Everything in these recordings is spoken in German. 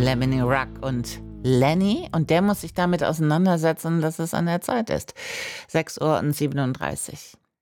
Lemony Ruck und Lenny, und der muss sich damit auseinandersetzen, dass es an der Zeit ist. 6:37 Uhr.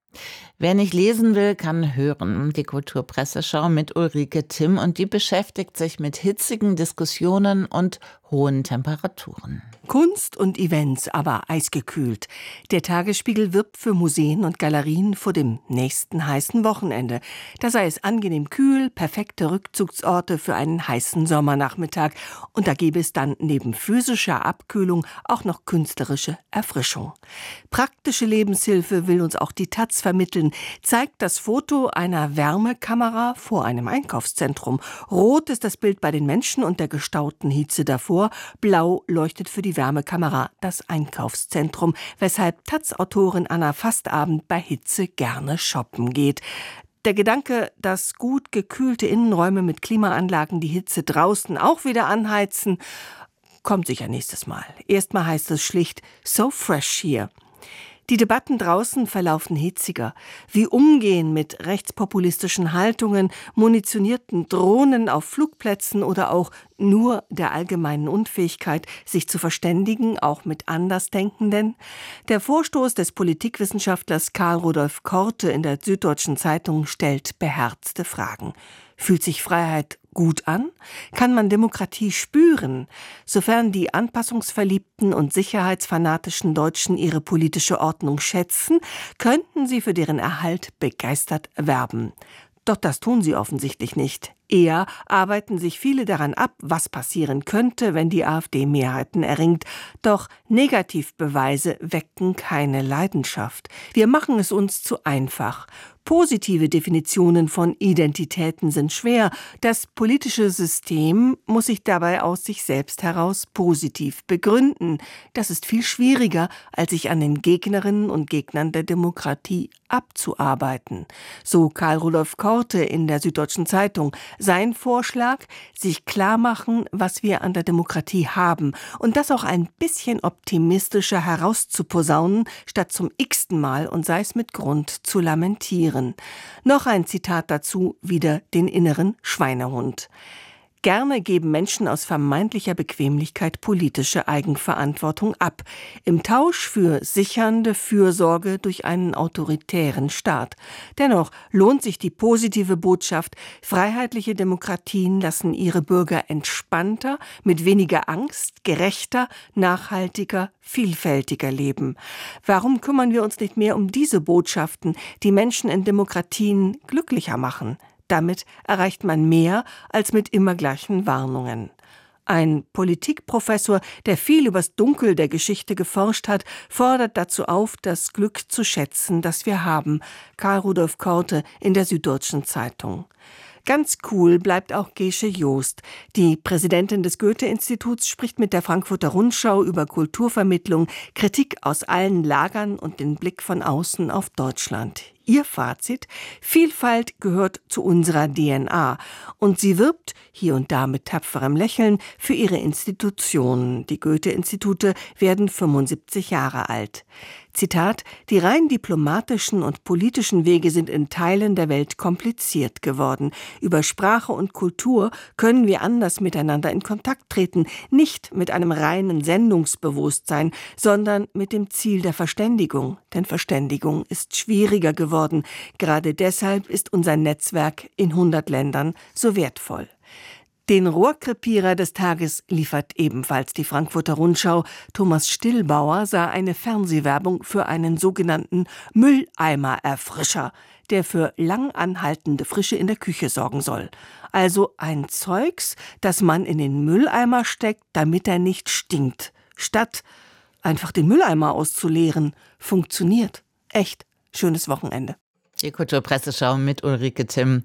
Wer nicht lesen will, kann hören. Die Kulturpresseschau mit Ulrike Timm, und die beschäftigt sich mit hitzigen Diskussionen und hohen Temperaturen. Kunst und Events, aber eisgekühlt. Der Tagesspiegel wirbt für Museen und Galerien vor dem nächsten heißen Wochenende. Da sei es angenehm kühl, perfekte Rückzugsorte für einen heißen Sommernachmittag. Und da gäbe es dann neben physischer Abkühlung auch noch künstlerische Erfrischung. Praktische Lebenshilfe will uns auch die taz vermitteln, zeigt das Foto einer Wärmekamera vor einem Einkaufszentrum. Rot ist das Bild bei den Menschen und der gestauten Hitze davor. Blau leuchtet für die Wärmekamera das Einkaufszentrum, weshalb taz-Autorin Anna Fastabend bei Hitze gerne shoppen geht. Der Gedanke, dass gut gekühlte Innenräume mit Klimaanlagen die Hitze draußen auch wieder anheizen, kommt sicher nächstes Mal. Erstmal heißt es schlicht "so fresh here". Die Debatten draußen verlaufen hitziger. Wie umgehen mit rechtspopulistischen Haltungen, munitionierten Drohnen auf Flugplätzen oder auch nur der allgemeinen Unfähigkeit, sich zu verständigen, auch mit Andersdenkenden? Der Vorstoß des Politikwissenschaftlers Karl Rudolf Korte in der Süddeutschen Zeitung stellt beherzte Fragen. Fühlt sich Freiheit gut an? Kann man Demokratie spüren? Sofern die anpassungsverliebten und sicherheitsfanatischen Deutschen ihre politische Ordnung schätzen, könnten sie für deren Erhalt begeistert werben. Doch das tun sie offensichtlich nicht. Eher arbeiten sich viele daran ab, was passieren könnte, wenn die AfD Mehrheiten erringt. Doch Negativbeweise wecken keine Leidenschaft. Wir machen es uns zu einfach. Positive Definitionen von Identitäten sind schwer. Das politische System muss sich dabei aus sich selbst heraus positiv begründen. Das ist viel schwieriger, als sich an den Gegnerinnen und Gegnern der Demokratie abzuarbeiten. So Karl Rudolf Korte in der Süddeutschen Zeitung. Sein Vorschlag: sich klar machen, was wir an der Demokratie haben, und das auch ein bisschen optimistischer herauszuposaunen, statt zum x-ten Mal, und sei es mit Grund, zu lamentieren. Noch ein Zitat dazu, wieder den inneren Schweinehund. Gerne geben Menschen aus vermeintlicher Bequemlichkeit politische Eigenverantwortung ab, im Tausch für sichernde Fürsorge durch einen autoritären Staat. Dennoch lohnt sich die positive Botschaft: freiheitliche Demokratien lassen ihre Bürger entspannter, mit weniger Angst, gerechter, nachhaltiger, vielfältiger leben. Warum kümmern wir uns nicht mehr um diese Botschaften, die Menschen in Demokratien glücklicher machen? Damit erreicht man mehr als mit immer gleichen Warnungen. Ein Politikprofessor, der viel übers Dunkel der Geschichte geforscht hat, fordert dazu auf, das Glück zu schätzen, das wir haben. Karl Rudolf Korte in der Süddeutschen Zeitung. Ganz cool bleibt auch Gesche Joost. Die Präsidentin des Goethe-Instituts spricht mit der Frankfurter Rundschau über Kulturvermittlung, Kritik aus allen Lagern und den Blick von außen auf Deutschland. Ihr Fazit: Vielfalt gehört zu unserer DNA. Und sie wirbt, hier und da mit tapferem Lächeln, für ihre Institutionen. Die Goethe-Institute werden 75 Jahre alt. Zitat: Die rein diplomatischen und politischen Wege sind in Teilen der Welt kompliziert geworden. Über Sprache und Kultur können wir anders miteinander in Kontakt treten, nicht mit einem reinen Sendungsbewusstsein, sondern mit dem Ziel der Verständigung. Denn Verständigung ist schwieriger geworden. Gerade deshalb ist unser Netzwerk in 100 Ländern so wertvoll. Den Rohrkrepierer des Tages liefert ebenfalls die Frankfurter Rundschau. Thomas Stillbauer sah eine Fernsehwerbung für einen sogenannten Mülleimererfrischer, der für lang anhaltende Frische in der Küche sorgen soll. Also ein Zeugs, das man in den Mülleimer steckt, damit er nicht stinkt. Statt einfach den Mülleimer auszuleeren. Funktioniert. Echt. Schönes Wochenende. Die Kulturpresseschau mit Ulrike Timm,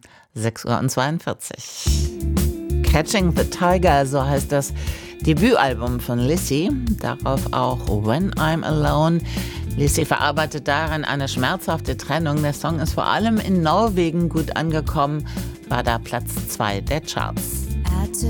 6:42 Uhr. Catching the Tiger, so heißt das Debütalbum von Lissi. Darauf auch When I'm Alone. Lissi verarbeitet darin eine schmerzhafte Trennung. Der Song ist vor allem in Norwegen gut angekommen, war da Platz 2 der Charts. I took